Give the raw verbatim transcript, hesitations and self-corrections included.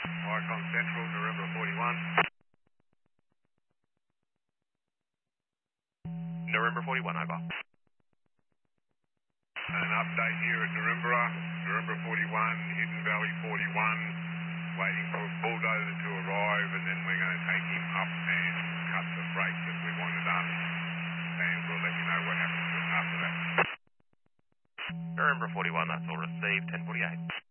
Icon Central, Narembra forty-one. Narembra forty-one, over. An update here at Narembra, Narembra forty-one, Hidden Valley forty-one, waiting for a bulldozer to arrive, and then we're going to take him up and cut the break that we wanted done, and we'll let you know what happens after that. Narembra forty-one, that's all received, ten forty-eight.